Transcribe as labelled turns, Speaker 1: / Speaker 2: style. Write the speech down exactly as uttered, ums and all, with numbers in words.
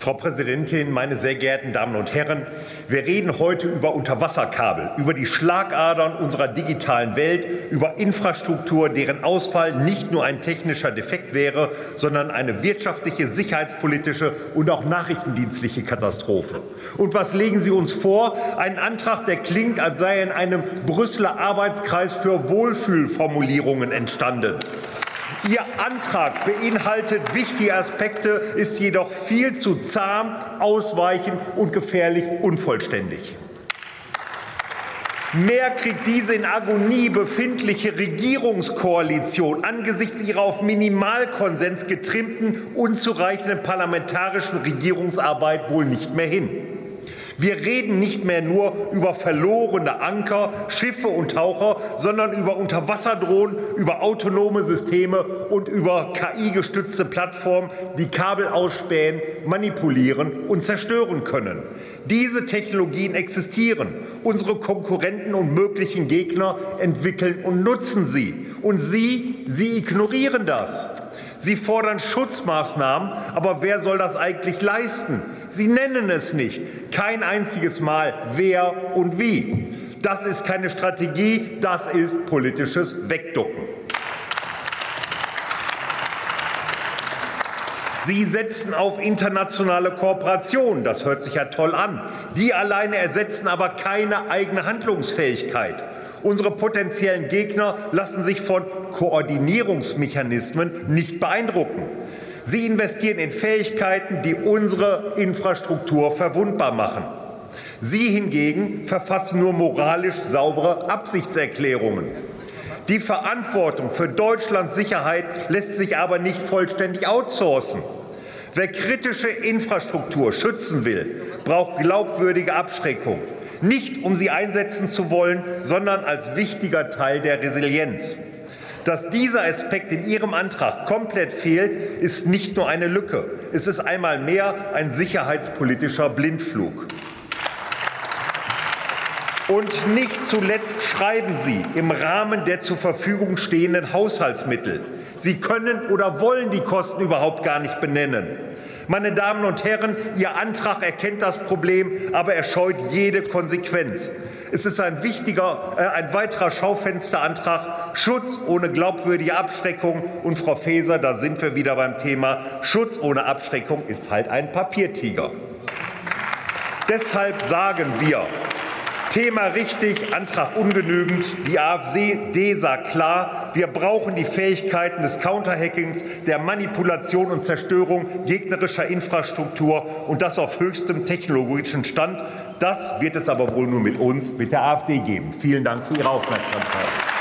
Speaker 1: Frau Präsidentin, meine sehr geehrten Damen und Herren! Wir reden heute über Unterwasserkabel, über die Schlagadern unserer digitalen Welt, über Infrastruktur, deren Ausfall nicht nur ein technischer Defekt wäre, sondern eine wirtschaftliche, sicherheitspolitische und auch nachrichtendienstliche Katastrophe. Und was legen Sie uns vor? Ein Antrag, der klingt, als sei er in einem Brüsseler Arbeitskreis für Wohlfühlformulierungen entstanden. Ihr Antrag beinhaltet wichtige Aspekte, ist jedoch viel zu zahm, ausweichend und gefährlich unvollständig. Mehr kriegt diese in Agonie befindliche Regierungskoalition angesichts ihrer auf Minimalkonsens getrimmten, unzureichenden parlamentarischen Regierungsarbeit wohl nicht mehr hin. Wir reden nicht mehr nur über verlorene Anker, Schiffe und Taucher, sondern über Unterwasserdrohnen, über autonome Systeme und über K I-gestützte Plattformen, die Kabel ausspähen, manipulieren und zerstören können. Diese Technologien existieren. Unsere Konkurrenten und möglichen Gegner entwickeln und nutzen sie. Und Sie, Sie ignorieren das. Sie fordern Schutzmaßnahmen, aber wer soll das eigentlich leisten? Sie nennen es nicht, kein einziges Mal, wer und wie. Das ist keine Strategie, das ist politisches Wegducken. Sie setzen auf internationale Kooperation, das hört sich ja toll an. Die alleine ersetzen aber keine eigene Handlungsfähigkeit. Unsere potenziellen Gegner lassen sich von Koordinierungsmechanismen nicht beeindrucken. Sie investieren in Fähigkeiten, die unsere Infrastruktur verwundbar machen. Sie hingegen verfassen nur moralisch saubere Absichtserklärungen. Die Verantwortung für Deutschlands Sicherheit lässt sich aber nicht vollständig outsourcen. Wer kritische Infrastruktur schützen will, braucht glaubwürdige Abschreckung. Nicht, um sie einsetzen zu wollen, sondern als wichtiger Teil der Resilienz. Dass dieser Aspekt in Ihrem Antrag komplett fehlt, ist nicht nur eine Lücke. Es ist einmal mehr ein sicherheitspolitischer Blindflug. Und nicht zuletzt schreiben Sie im Rahmen der zur Verfügung stehenden Haushaltsmittel. Sie können oder wollen die Kosten überhaupt gar nicht benennen. Meine Damen und Herren, Ihr Antrag erkennt das Problem, aber er scheut jede Konsequenz. Es ist ein wichtiger, äh, ein weiterer Schaufensterantrag, Schutz ohne glaubwürdige Abschreckung. Und Frau Faeser, da sind wir wieder beim Thema, Schutz ohne Abschreckung ist halt ein Papiertiger. Deshalb sagen wir, Thema richtig, Antrag ungenügend. Die AfD sagt klar, wir brauchen die Fähigkeiten des Counterhackings, der Manipulation und Zerstörung gegnerischer Infrastruktur und das auf höchstem technologischen Stand. Das wird es aber wohl nur mit uns, mit der AfD geben. Vielen Dank für Ihre Aufmerksamkeit.